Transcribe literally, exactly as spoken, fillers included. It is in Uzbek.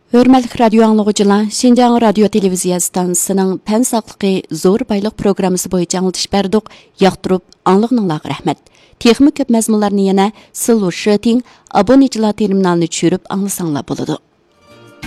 Hörmətli radio anlıqçılar, Şinjan Radio Televiziya stansiyasının Pən saqlıqı zor baylıq proqramısı boyunca anlatış berdik. Yaqtırıb anlığınızlarga rahmet. Texnik köp məzmunlarını yana Silver Shirting abonecilar terminalını düşürüp anlasаңlar boludu.